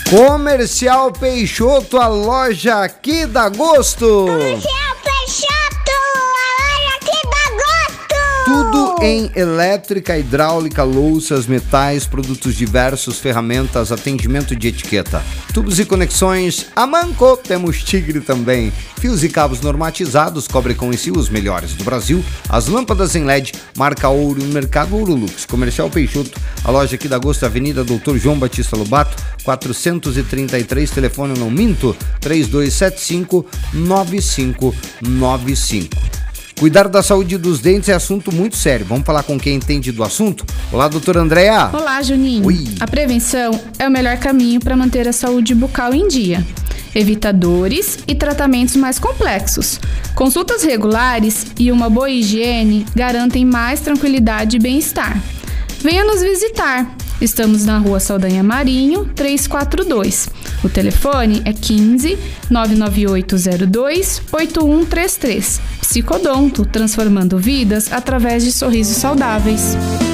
Comercial Peixoto, a loja aqui dá gosto. Comercial Peixoto, a loja aqui dá gosto. Tudo em elétrica, hidráulica, louças, metais, produtos diversos, ferramentas, atendimento de etiqueta, tubos e conexões. A Manco, temos Tigre também. Fios e cabos normatizados, cobre com e os melhores do Brasil. As lâmpadas em LED, marca Ouro no Mercado Ouro Lux. Comercial Peixoto, a loja aqui dá gosto, Avenida Doutor João Batista Lobato, 433, telefone não minto, 3275-9595. Cuidar da saúde dos dentes é assunto muito sério. Vamos falar com quem entende do assunto? Olá, doutora Andréa. Olá, Juninho. Oi. A prevenção é o melhor caminho para manter a saúde bucal em dia. Evita dores e tratamentos mais complexos. Consultas regulares e uma boa higiene garantem mais tranquilidade e bem-estar. Venha nos visitar. Estamos na Rua Saldanha Marinho, 342. O telefone é 15 99802 8133. Psicodonto, transformando vidas através de sorrisos saudáveis.